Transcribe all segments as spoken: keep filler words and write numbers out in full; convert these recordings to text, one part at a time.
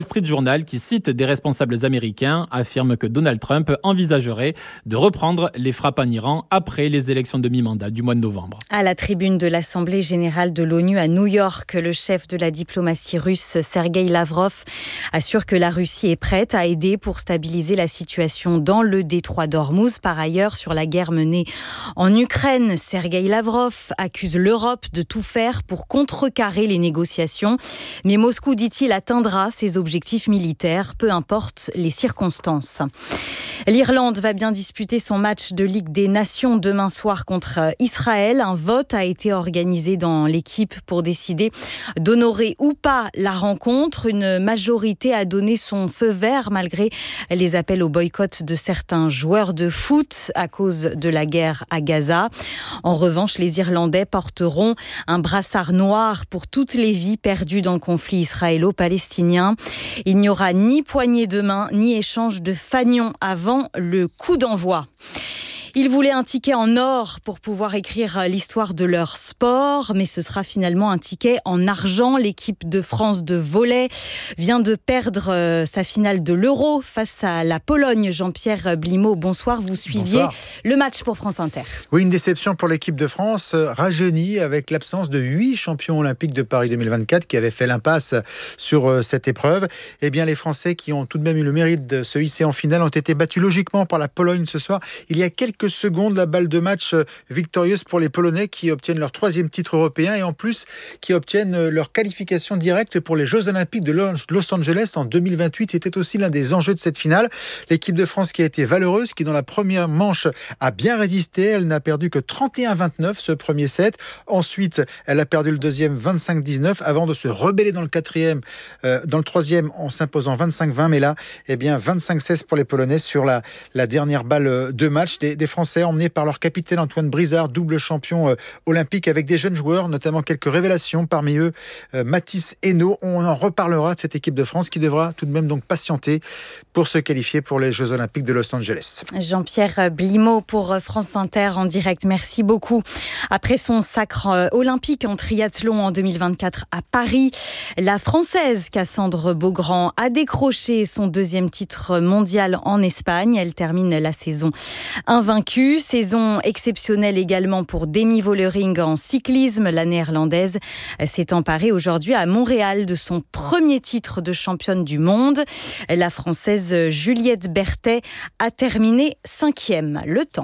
Street Journal, qui cite des responsables américains, affirme que Donald Trump envisagerait de reprendre les frappes en Iran après les élections de mi-mandat du mois de novembre. À la tribune de l'Assemblée générale de l'ONU à New York, le chef de la diplomatie russe, Sergueï Lavrov, assure que la Russie est prête à aider pour stabiliser la situation dans le détroit d'Ormuz. Par ailleurs, sur la guerre menée en Ukraine, Sergueï Lavrov accuse l'Europe de tout faire pour contrecarrer les négociations. Mais Moscou, dit-il, atteindra ses objectifs objectifs militaires, peu importe les circonstances. L'Irlande va bien disputer son match de Ligue des Nations demain soir contre Israël. Un vote a été organisé dans l'équipe pour décider d'honorer ou pas la rencontre. Une majorité a donné son feu vert malgré les appels au boycott de certains joueurs de foot à cause de la guerre à Gaza. En revanche, les Irlandais porteront un brassard noir pour toutes les vies perdues dans le conflit israélo-palestinien. Il n'y aura ni poignée de main, ni échange de fanions avant le coup d'envoi. Ils voulaient un ticket en or pour pouvoir écrire l'histoire de leur sport, mais ce sera finalement un ticket en argent. L'équipe de France de volley vient de perdre sa finale de l'Euro face à la Pologne. Jean-Pierre Blimaud, bonsoir. Vous suiviez bonsoir. Le match pour France Inter. Oui, une déception pour l'équipe de France, rajeunie avec l'absence de huit champions olympiques de Paris deux mille vingt-quatre qui avaient fait l'impasse sur cette épreuve. Eh bien, les Français qui ont tout de même eu le mérite de se hisser en finale ont été battus logiquement par la Pologne ce soir. Il y a quelques secondes, la balle de match victorieuse pour les Polonais qui obtiennent leur troisième titre européen et en plus qui obtiennent leur qualification directe pour les Jeux Olympiques de Los Angeles en deux mille vingt-huit. C'était aussi l'un des enjeux de cette finale. L'équipe de France qui a été valeureuse, qui dans la première manche a bien résisté. Elle n'a perdu que trente et un vingt-neuf ce premier set. Ensuite, elle a perdu le deuxième vingt-cinq dix-neuf avant de se rebeller dans le quatrième, euh, dans le troisième en s'imposant vingt-cinq vingt. Mais là, eh bien, vingt-cinq seize pour les Polonais sur la, la dernière balle de match. Des, des Français emmenés par leur capitaine Antoine Brizard, double champion euh, olympique, avec des jeunes joueurs, notamment quelques révélations, parmi eux euh, Mathis Hainaut. On en reparlera de cette équipe de France qui devra tout de même donc patienter pour se qualifier pour les Jeux Olympiques de Los Angeles. Jean-Pierre Blimaud pour France Inter en direct. Merci beaucoup. Après son sacre olympique en triathlon en deux mille vingt-quatre à Paris, la Française Cassandre Beaugrand a décroché son deuxième titre mondial en Espagne. Elle termine la saison invaincue. Saison exceptionnelle également pour Demi Vollering en cyclisme. La néerlandaise s'est emparée aujourd'hui à Montréal de son premier titre de championne du monde. La française Juliette Berthet a terminé cinquième. Le temps.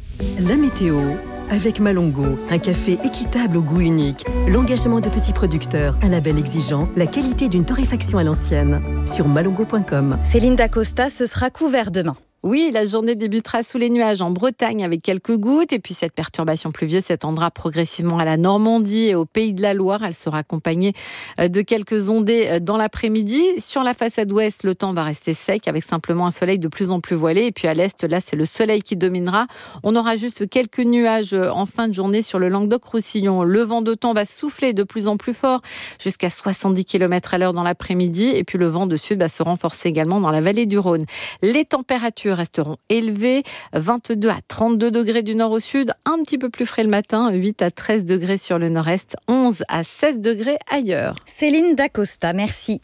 La météo avec Malongo, un café équitable au goût unique, l'engagement de petits producteurs, un label exigeant, la qualité d'une torréfaction à l'ancienne. Sur malongo point com. Céline Dacosta, ce sera couvert demain. Oui, la journée débutera sous les nuages en Bretagne avec quelques gouttes et puis cette perturbation pluvieuse s'étendra progressivement à la Normandie et au Pays de la Loire. Elle sera accompagnée de quelques ondées dans l'après-midi. Sur la façade ouest, le temps va rester sec avec simplement un soleil de plus en plus voilé. Et puis à l'est, là, c'est le soleil qui dominera. On aura juste quelques nuages en fin de journée sur le Languedoc-Roussillon. Le vent de temps va souffler de plus en plus fort jusqu'à soixante-dix kilomètres à l'heure dans l'après-midi. Et puis le vent de sud va se renforcer également dans la vallée du Rhône. Les températures resteront élevés, vingt-deux à trente-deux degrés du nord au sud, un petit peu plus frais le matin, huit à treize degrés sur le nord-est, onze à seize degrés ailleurs. Céline Dacosta, merci.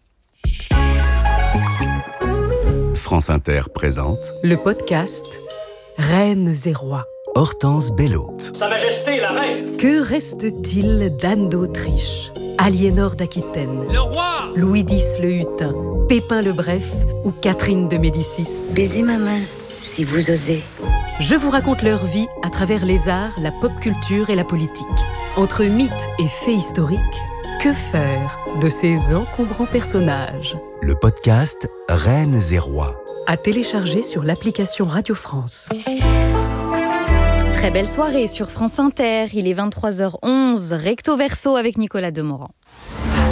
France Inter présente le podcast Reines et rois. Hortense Bello. Sa Majesté la Reine. Que reste-t-il d'Anne d'Autriche, Aliénor d'Aquitaine, Le roi Louis X le Hutin, Pépin le Bref ou Catherine de Médicis? Baisez ma main, si vous osez. Je vous raconte leur vie à travers les arts, la pop culture et la politique. Entre mythes et faits historiques, que faire de ces encombrants personnages? Le podcast Reines et rois. À télécharger sur l'application Radio France. Très belle soirée sur France Inter. Il est vingt-trois heures onze, recto verso avec Nicolas Demorand.